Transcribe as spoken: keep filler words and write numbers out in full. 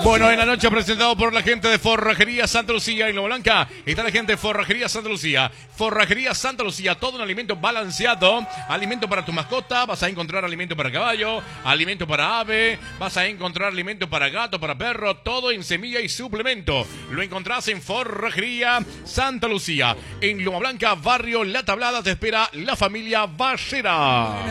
Bueno, en la noche presentado por la gente de Forrajería Santa Lucía en Loma Blanca. Está la gente de Forrajería Santa Lucía. Forrajería Santa Lucía, todo un alimento balanceado. Alimento para tu mascota, vas a encontrar alimento para caballo, alimento para ave, vas a encontrar alimento para gato, para perro, todo en semilla y suplemento. Lo encontrás en Forrajería Santa Lucía. En Loma Blanca, barrio La Tablada, te espera la familia Ballera.